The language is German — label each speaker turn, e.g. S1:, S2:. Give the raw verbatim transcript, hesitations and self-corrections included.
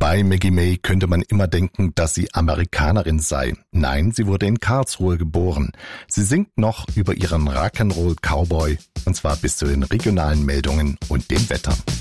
S1: Bei Maggie May könnte man immer denken, dass sie Amerikanerin sei. Nein, sie wurde in Karlsruhe geboren. Sie singt noch über ihren Rock'n'Roll Cowboy, und zwar bis zu den regionalen Meldungen und dem Wetter.